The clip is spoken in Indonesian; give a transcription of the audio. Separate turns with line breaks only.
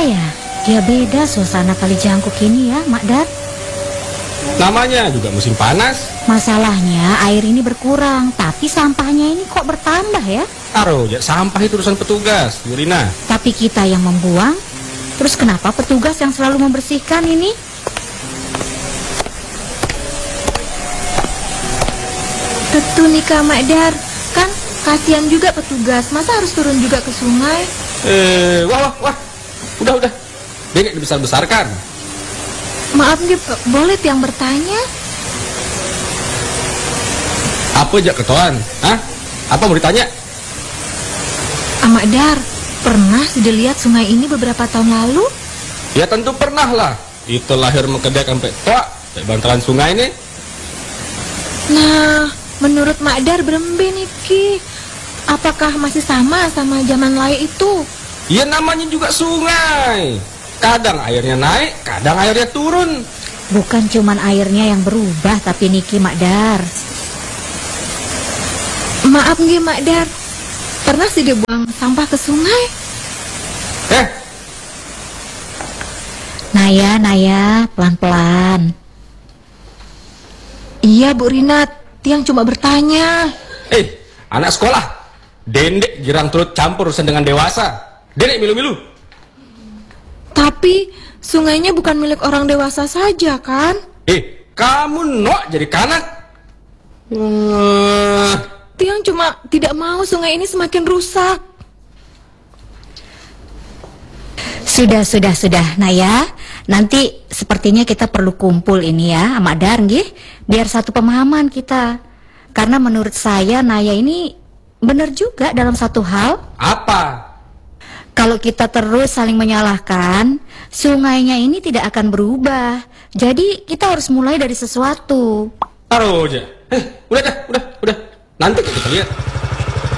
ya? Dia beda suasana Kali Jangkuk ini ya, Mak Dar.
Namanya juga musim panas.
Masalahnya air ini berkurang, tapi sampahnya ini kok bertambah ya?
Taruh, ya, sampah itu urusan petugas, Bu Rina.
Tapi kita yang membuang. Terus kenapa petugas yang selalu membersihkan ini?
Tentu nih Kak Mak Dar, kan kasihan juga petugas, masa harus turun juga ke sungai?
Wah. Udah. Bengek dibesar-besarkan.
Maaf nih, boleh yang bertanya?
Apa aja ketoan? Hah? Apa mau ditanya?
Mak Dar, pernah sudah lihat sungai ini beberapa tahun lalu?
Ya tentu pernah lah. Itu lahir mengkedek sampai tua, sampai bantaran sungai ini.
Nah, menurut Mak Dar berembe nih Ki, apakah masih sama zaman layak itu?
Ya namanya juga sungai. Kadang airnya naik, kadang airnya turun.
Bukan cuman airnya yang berubah, tapi Niki, Mak Dar.
Maaf nggih Mak Dar, pernah sih dia buang sampah ke sungai?
Naya, pelan-pelan.
Iya Bu Rina, Tiang cuma bertanya.
Anak sekolah. Dendek girang turut campur urusan dengan dewasa. Dendek milu-milu.
Tapi sungainya bukan milik orang dewasa saja kan?
Kamu nok jadi kanak.
Tiang cuma tidak mau sungai ini semakin rusak.
Sudah, Naya. Nanti sepertinya kita perlu kumpul ini ya, Mak Dar, nggih, biar satu pemahaman kita. Karena menurut saya Naya ini benar juga dalam satu hal.
Apa?
Kalau kita terus saling menyalahkan, sungainya ini tidak akan berubah. Jadi kita harus mulai dari sesuatu.
Taruh aja. Udah. Nanti kita lihat.